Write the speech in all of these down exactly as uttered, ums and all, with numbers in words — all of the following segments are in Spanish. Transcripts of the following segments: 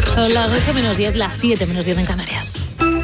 Son las ocho menos diez, las siete menos diez en Canarias.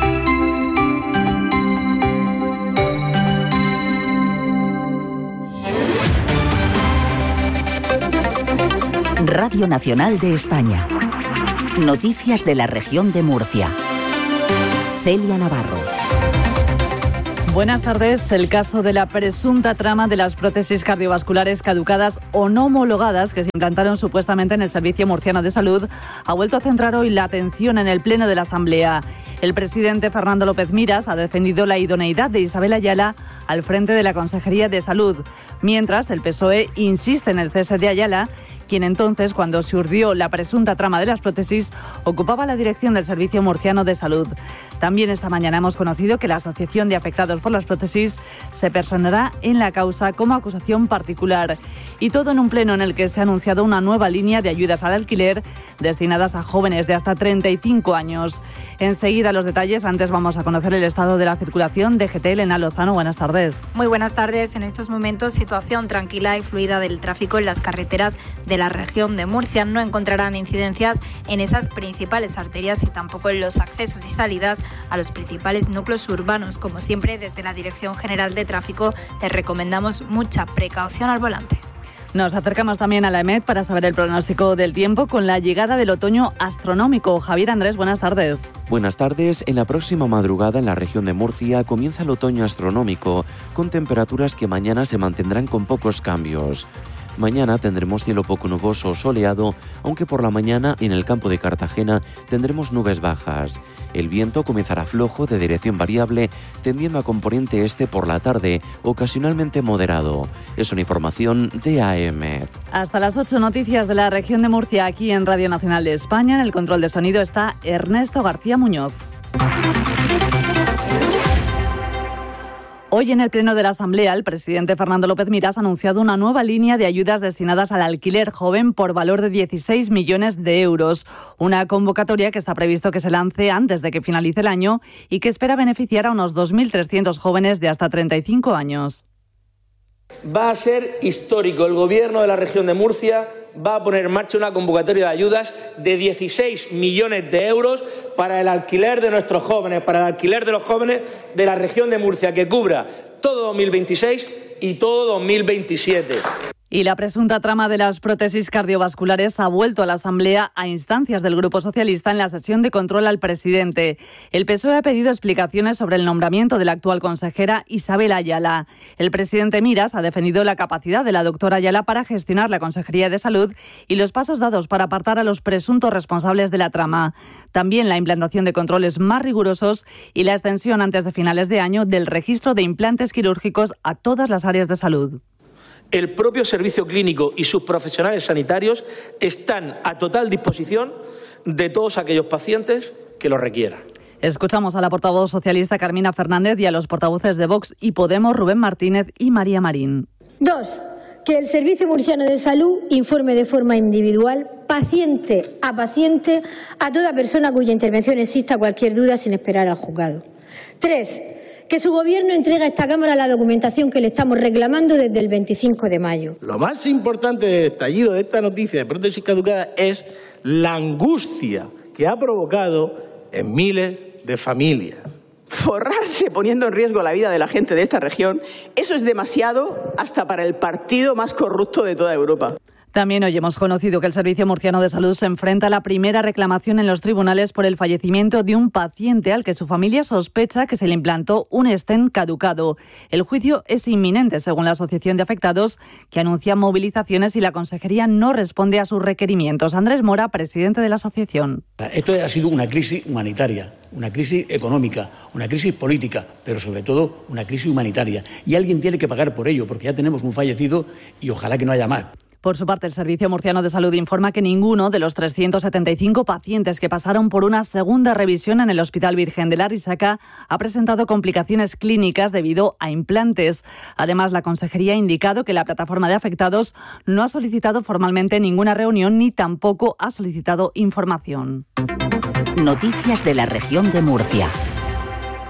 Radio Nacional de España. Noticias de la región de Murcia. Celia Navarro. Buenas tardes. El caso de la presunta trama de las prótesis cardiovasculares caducadas o no homologadas que se implantaron supuestamente en el Servicio Murciano de Salud ha vuelto a centrar hoy la atención en el Pleno de la Asamblea. El presidente Fernando López Miras ha defendido la idoneidad de Isabel Ayala al frente de la Consejería de Salud, mientras el P S O E insiste en el cese de Ayala, quien entonces, cuando se urdió la presunta trama de las prótesis, ocupaba la dirección del Servicio Murciano de Salud. También esta mañana hemos conocido que la Asociación de Afectados por las Prótesis se personará en la causa como acusación particular. Y todo en un pleno en el que se ha anunciado una nueva línea de ayudas al alquiler destinadas a jóvenes de hasta treinta y cinco años. Enseguida los detalles, antes vamos a conocer el estado de la circulación. D G T, Elena Lozano, buenas tardes. Muy buenas tardes. En estos momentos, situación tranquila y fluida del tráfico en las carreteras de la región de Murcia. No encontrarán incidencias en esas principales arterias y tampoco en los accesos y salidas a los principales núcleos urbanos. Como siempre, desde la Dirección General de Tráfico les recomendamos mucha precaución al volante. Nos acercamos también a la E M E T para saber el pronóstico del tiempo con la llegada del otoño astronómico. Javier Andrés, buenas tardes. Buenas tardes. En la próxima madrugada en la región de Murcia comienza el otoño astronómico, con temperaturas que mañana se mantendrán con pocos cambios. Mañana tendremos cielo poco nuboso o soleado, aunque por la mañana en el campo de Cartagena tendremos nubes bajas. El viento comenzará flojo de dirección variable, tendiendo a componente este por la tarde, ocasionalmente moderado. Es una información de A M. Hasta las ocho, noticias de la región de Murcia aquí en Radio Nacional de España. En el control de sonido está Ernesto García Muñoz. Hoy en el Pleno de la Asamblea, el presidente Fernando López Miras ha anunciado una nueva línea de ayudas destinadas al alquiler joven por valor de dieciséis millones de euros. Una convocatoria que está previsto que se lance antes de que finalice el año y que espera beneficiar a unos dos mil trescientos jóvenes de hasta treinta y cinco años. Va a ser histórico. El Gobierno de la región de Murcia va a poner en marcha una convocatoria de ayudas de dieciséis millones de euros para el alquiler de nuestros jóvenes, para el alquiler de los jóvenes de la región de Murcia, que cubra todo dos mil veintiséis y todo dos mil veintisiete. Y la presunta trama de las prótesis cardiovasculares ha vuelto a la Asamblea a instancias del Grupo Socialista en la sesión de control al presidente. El P S O E ha pedido explicaciones sobre el nombramiento de la actual consejera Isabel Ayala. El presidente Miras ha defendido la capacidad de la doctora Ayala para gestionar la Consejería de Salud y los pasos dados para apartar a los presuntos responsables de la trama. También la implantación de controles más rigurosos y la extensión antes de finales de año del registro de implantes quirúrgicos a todas las áreas de salud. El propio servicio clínico y sus profesionales sanitarios están a total disposición de todos aquellos pacientes que lo requieran. Escuchamos a la portavoz socialista Carmina Fernández y a los portavoces de Vox y Podemos, Rubén Martínez y María Marín. Dos, que el Servicio Murciano de Salud informe de forma individual, paciente a paciente, a toda persona cuya intervención exista cualquier duda sin esperar al juzgado. Tres, que su Gobierno entregue a esta Cámara la documentación que le estamos reclamando desde el veinticinco de mayo. Lo más importante del estallido de esta noticia de prótesis caducadas es la angustia que ha provocado en miles de familias. Forrarse poniendo en riesgo la vida de la gente de esta región, eso es demasiado hasta para el partido más corrupto de toda Europa. También hoy hemos conocido que el Servicio Murciano de Salud se enfrenta a la primera reclamación en los tribunales por el fallecimiento de un paciente al que su familia sospecha que se le implantó un stent caducado. El juicio es inminente, según la Asociación de Afectados, que anuncia movilizaciones si la Consejería no responde a sus requerimientos. Andrés Mora, presidente de la asociación. Esto ha sido una crisis humanitaria, una crisis económica, una crisis política, pero sobre todo una crisis humanitaria. Y alguien tiene que pagar por ello, porque ya tenemos un fallecido y ojalá que no haya más. Por su parte, el Servicio Murciano de Salud informa que ninguno de los trescientos setenta y cinco pacientes que pasaron por una segunda revisión en el Hospital Virgen de la Risaca ha presentado complicaciones clínicas debido a implantes. Además, la Consejería ha indicado que la plataforma de afectados no ha solicitado formalmente ninguna reunión ni tampoco ha solicitado información. Noticias de la región de Murcia.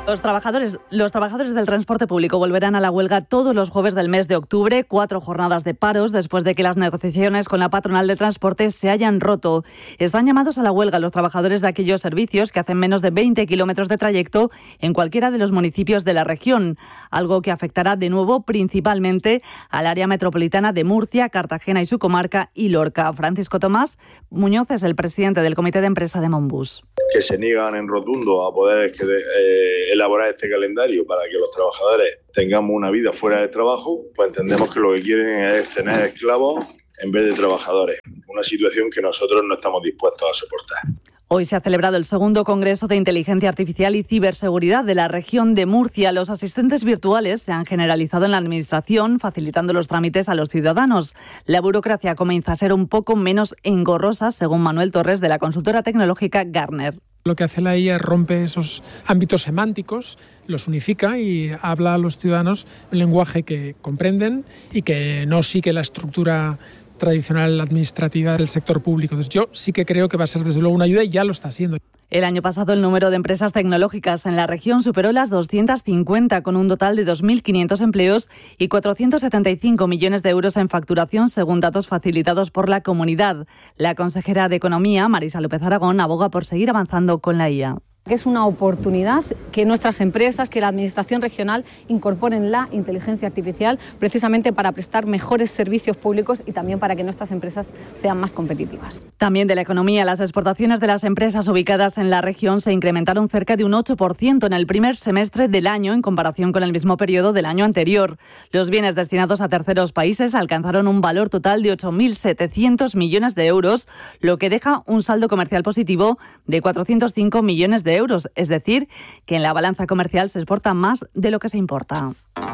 Los trabajadores, los trabajadores del transporte público volverán a la huelga todos los jueves del mes de octubre, cuatro jornadas de paros después de que las negociaciones con la patronal de transporte se hayan roto. Están llamados a la huelga los trabajadores de aquellos servicios que hacen menos de veinte kilómetros de trayecto en cualquiera de los municipios de la región, algo que afectará de nuevo principalmente al área metropolitana de Murcia, Cartagena y su comarca y Lorca. Francisco Tomás Muñoz es el presidente del Comité de Empresa de Monbus. Que se niegan en rotundo a poder eh, elaborar este calendario para que los trabajadores tengamos una vida fuera del trabajo, pues entendemos que lo que quieren es tener esclavos en vez de trabajadores. Una situación que nosotros no estamos dispuestos a soportar. Hoy se ha celebrado el segundo Congreso de Inteligencia Artificial y Ciberseguridad de la región de Murcia. Los asistentes virtuales se han generalizado en la Administración, facilitando los trámites a los ciudadanos. La burocracia comienza a ser un poco menos engorrosa, según Manuel Torres, de la consultora tecnológica Gartner. Lo que hace la I A es rompe esos ámbitos semánticos, los unifica y habla a los ciudadanos un lenguaje que comprenden y que no sigue la estructura tradicional administrativa del sector público. Entonces yo sí que creo que va a ser desde luego una ayuda y ya lo está haciendo. El año pasado el número de empresas tecnológicas en la región superó las doscientas cincuenta, con un total de dos mil quinientos empleos y cuatrocientos setenta y cinco millones de euros en facturación, según datos facilitados por la comunidad. La consejera de Economía, Marisa López Aragón, aboga por seguir avanzando con la I A. Que es una oportunidad que nuestras empresas, que la Administración regional incorporen la inteligencia artificial precisamente para prestar mejores servicios públicos y también para que nuestras empresas sean más competitivas. También de la economía, las exportaciones de las empresas ubicadas en la región se incrementaron cerca de un ocho por ciento en el primer semestre del año en comparación con el mismo periodo del año anterior. Los bienes destinados a terceros países alcanzaron un valor total de ocho mil setecientos millones de euros, lo que deja un saldo comercial positivo de cuatrocientos cinco millones de euros. euros, es decir, que en la balanza comercial se exporta más de lo que se importa.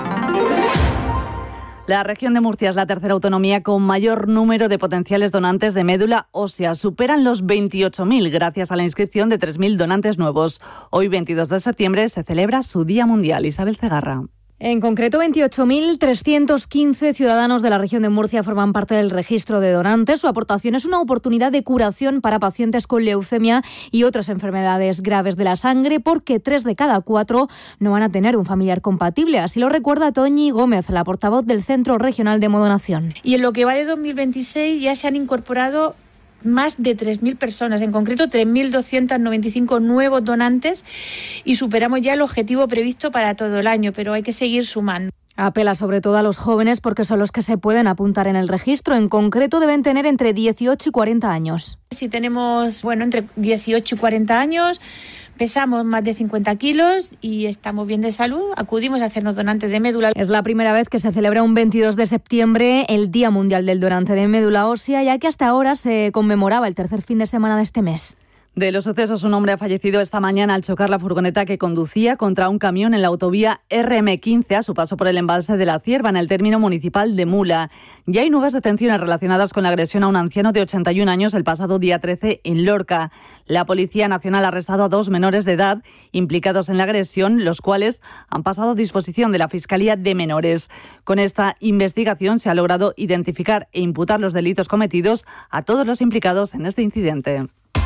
La región de Murcia es la tercera autonomía con mayor número de potenciales donantes de médula ósea. Superan los veintiocho mil gracias a la inscripción de tres mil donantes nuevos. Hoy, veintidós de septiembre, se celebra su Día Mundial. Isabel Cegarra. En concreto, veintiocho mil trescientos quince ciudadanos de la región de Murcia forman parte del registro de donantes. Su aportación es una oportunidad de curación para pacientes con leucemia y otras enfermedades graves de la sangre, porque tres de cada cuatro no van a tener un familiar compatible. Así lo recuerda Toñi Gómez, la portavoz del Centro Regional de Modonación. Y en lo que va de dos mil veintiséis ya se han incorporado más de tres mil personas, en concreto tres mil doscientos noventa y cinco nuevos donantes, y superamos ya el objetivo previsto para todo el año, pero hay que seguir sumando. Apela sobre todo a los jóvenes porque son los que se pueden apuntar en el registro. En concreto deben tener entre dieciocho y cuarenta años. Si tenemos, bueno, entre dieciocho y cuarenta años, pesamos más de cincuenta kilos y estamos bien de salud, acudimos a hacernos donantes de médula. Es la primera vez que se celebra un veintidós de septiembre el Día Mundial del Donante de Médula Ósea, ya que hasta ahora se conmemoraba el tercer fin de semana de este mes. De los sucesos, un hombre ha fallecido esta mañana al chocar la furgoneta que conducía contra un camión en la autovía erre eme quince a su paso por el embalse de la Cierva, en el término municipal de Mula. Ya hay nuevas detenciones relacionadas con la agresión a un anciano de ochenta y un años el pasado día trece en Lorca. La Policía Nacional ha arrestado a dos menores de edad implicados en la agresión, los cuales han pasado a disposición de la Fiscalía de Menores. Con esta investigación se ha logrado identificar e imputar los delitos cometidos a todos los implicados en este incidente.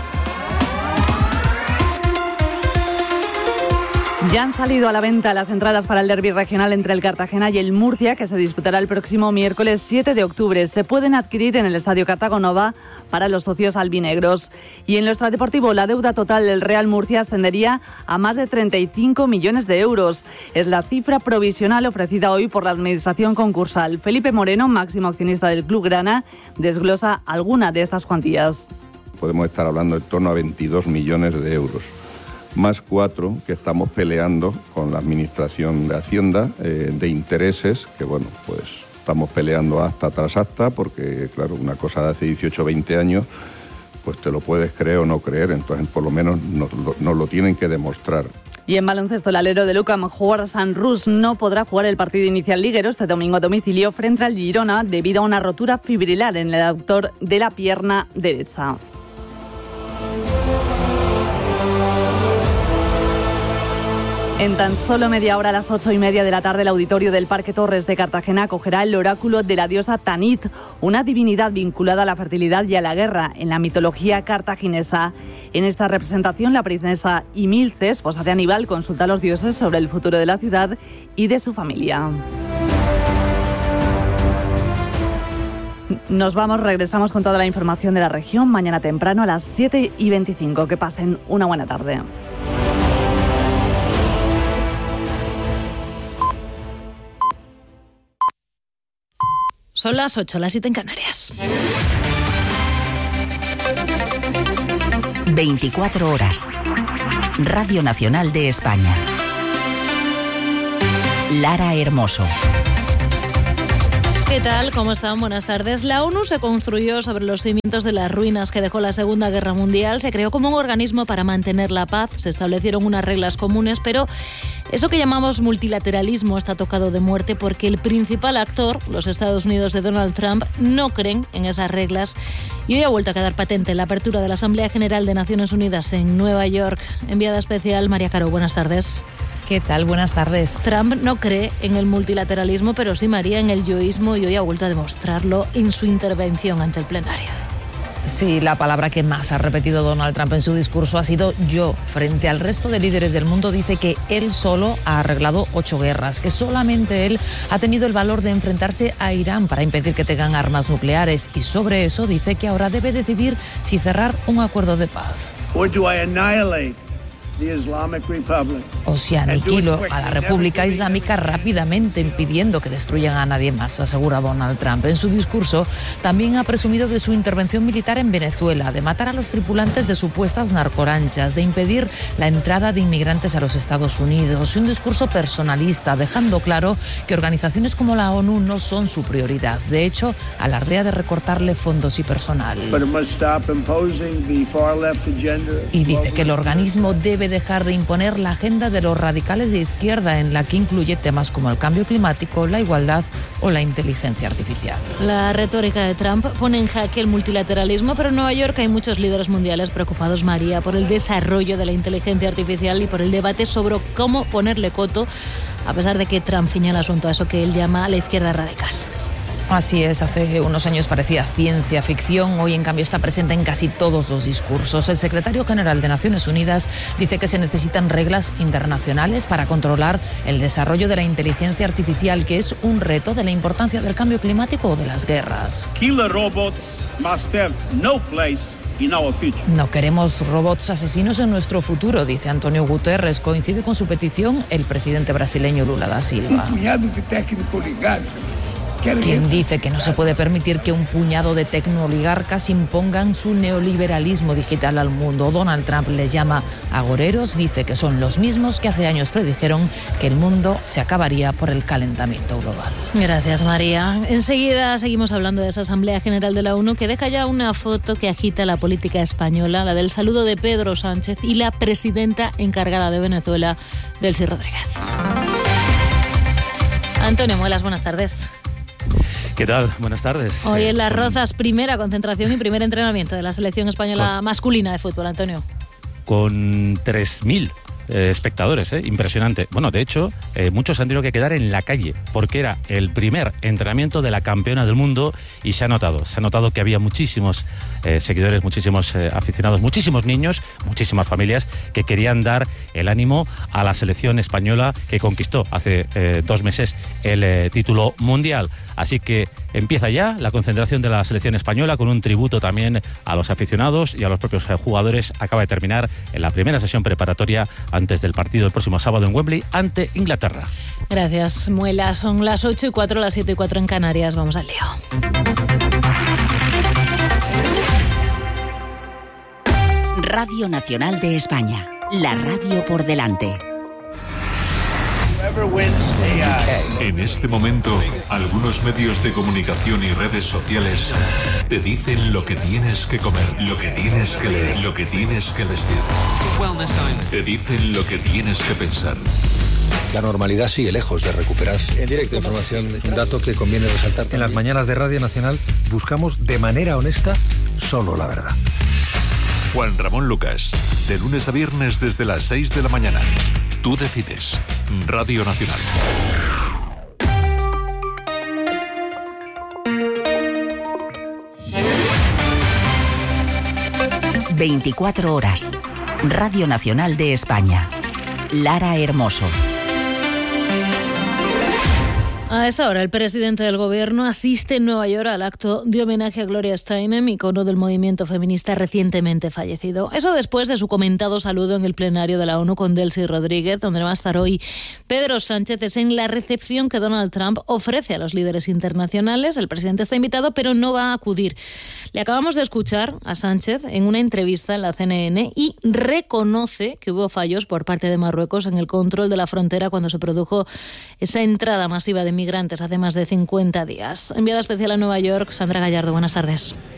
Ya han salido a la venta las entradas para el derbi regional entre el Cartagena y el Murcia, que se disputará el próximo miércoles siete de octubre. Se pueden adquirir en el Estadio Cartago Nova para los socios albinegros. Y en lo extradeportivo, la deuda total del Real Murcia ascendería a más de treinta y cinco millones de euros. Es la cifra provisional ofrecida hoy por la Administración concursal. Felipe Moreno, máximo accionista del Club Grana, desglosa alguna de estas cuantías. Podemos estar hablando en torno a veintidós millones de euros. Más cuatro que estamos peleando con la Administración de Hacienda eh, de intereses, que bueno, pues estamos peleando acta tras acta, porque claro, una cosa de hace dieciocho o veinte años, pues te lo puedes creer o no creer, entonces por lo menos nos, nos lo tienen que demostrar. Y en baloncesto, el alero de Lucam, Juarsan Rus, no podrá jugar el partido inicial liguero este domingo a domicilio frente al Girona debido a una rotura fibrilar en el aductor de la pierna derecha. En tan solo media hora, a las ocho y media de la tarde, el auditorio del Parque Torres de Cartagena acogerá el oráculo de la diosa Tanit, una divinidad vinculada a la fertilidad y a la guerra en la mitología cartaginesa. En esta representación, la princesa Imilce, esposa de Aníbal, consulta a los dioses sobre el futuro de la ciudad y de su familia. Nos vamos, regresamos con toda la información de la región mañana temprano a las siete y veinticinco. Que pasen una buena tarde. Son las ocho, las siete en Canarias. veinticuatro horas. Radio Nacional de España. Lara Hermoso. ¿Qué tal? ¿Cómo están? Buenas tardes. La ONU se construyó sobre los cimientos de las ruinas que dejó la Segunda Guerra Mundial. Se creó como un organismo para mantener la paz. Se establecieron unas reglas comunes, pero eso que llamamos multilateralismo está tocado de muerte porque el principal actor, los Estados Unidos de Donald Trump, no creen en esas reglas. Y hoy ha vuelto a quedar patente la apertura de la Asamblea General de Naciones Unidas en Nueva York. Enviada especial, María Caro, buenas tardes. ¿Qué tal? Buenas tardes. Trump no cree en el multilateralismo, pero sí, María, en el yoísmo, y hoy ha vuelto a demostrarlo en su intervención ante el plenario. Sí, la palabra que más ha repetido Donald Trump en su discurso ha sido yo. Frente al resto de líderes del mundo dice que él solo ha arreglado ocho guerras, que solamente él ha tenido el valor de enfrentarse a Irán para impedir que tengan armas nucleares, y sobre eso dice que ahora debe decidir si cerrar un acuerdo de paz. Or do I annihilate the Islamic Republic? O si aniquilo a la República Islámica rápidamente, impidiendo que destruyan a nadie más, asegura Donald Trump. En su discurso también ha presumido de su intervención militar en Venezuela, de matar a los tripulantes de supuestas narcolanchas, de impedir la entrada de inmigrantes a los Estados Unidos. Un discurso personalista, dejando claro que organizaciones como la ONU no son su prioridad. De hecho, alardea de recortarle fondos y personal. Y dice que el organismo debe dejar de imponer la agenda de los radicales de izquierda, en la que incluye temas como el cambio climático, la igualdad o la inteligencia artificial. La retórica de Trump pone en jaque el multilateralismo, pero en Nueva York hay muchos líderes mundiales preocupados, María, por el desarrollo de la inteligencia artificial y por el debate sobre cómo ponerle coto, a pesar de que Trump ciña el asunto a eso que él llama la izquierda radical. Así es, hace unos años parecía ciencia ficción, hoy en cambio está presente en casi todos los discursos. El secretario general de Naciones Unidas dice que se necesitan reglas internacionales para controlar el desarrollo de la inteligencia artificial, que es un reto de la importancia del cambio climático o de las guerras. Killer robots must have no place in our future. No queremos robots asesinos en nuestro futuro, dice Antonio Guterres. Coincide con su petición el presidente brasileño Lula da Silva. Un puñado de técnicos legales, quien dice que no se puede permitir que un puñado de tecnooligarcas impongan su neoliberalismo digital al mundo. Donald Trump les llama agoreros, dice que son los mismos que hace años predijeron que el mundo se acabaría por el calentamiento global. Gracias, María. Enseguida seguimos hablando de esa Asamblea General de la ONU, que deja ya una foto que agita la política española, la del saludo de Pedro Sánchez y la presidenta encargada de Venezuela, Delcy Rodríguez. Antonio Muelas, buenas tardes. ¿Qué tal? Buenas tardes. Hoy eh, en Las con, Rozas, primera concentración y primer entrenamiento de la selección española con, masculina de fútbol, Antonio. Con tres mil eh, espectadores, eh, impresionante. Bueno, de hecho, eh, muchos han tenido que quedar en la calle porque era el primer entrenamiento de la campeona del mundo y se ha notado, se ha notado que había muchísimos eh, seguidores, muchísimos eh, aficionados, muchísimos niños, muchísimas familias que querían dar el ánimo a la selección española que conquistó hace eh, dos meses el eh, título mundial. Así que empieza ya la concentración de la selección española con un tributo también a los aficionados y a los propios jugadores. Acaba de terminar en la primera sesión preparatoria antes del partido el próximo sábado en Wembley ante Inglaterra. Gracias, Muela. Son las ocho y cuatro, las siete y cuatro en Canarias. Vamos al lío. Radio Nacional de España. La radio por delante. En este momento, algunos medios de comunicación y redes sociales te dicen lo que tienes que comer, lo que tienes que leer, lo que tienes que vestir. Te dicen lo que tienes que pensar. La normalidad sigue lejos de recuperarse. En directo, información, un dato que conviene resaltar también. En las mañanas de Radio Nacional buscamos de manera honesta solo la verdad. Juan Ramón Lucas, de lunes a viernes desde las seis de la mañana. Tú decides. Radio Nacional. veinticuatro horas. Radio Nacional de España. Lara Hermoso. A esta hora, el presidente del Gobierno asiste en Nueva York al acto de homenaje a Gloria Steinem, icono del movimiento feminista recientemente fallecido. Eso después de su comentado saludo en el plenario de la ONU con Delcy Rodríguez, donde va a estar hoy Pedro Sánchez. Es en la recepción que Donald Trump ofrece a los líderes internacionales. El presidente está invitado, pero no va a acudir. Le acabamos de escuchar a Sánchez en una entrevista en la C N N y reconoce que hubo fallos por parte de Marruecos en el control de la frontera cuando se produjo esa entrada masiva de migrantes hace más de cincuenta días. Enviada especial a Nueva York, Sandra Gallardo, buenas tardes.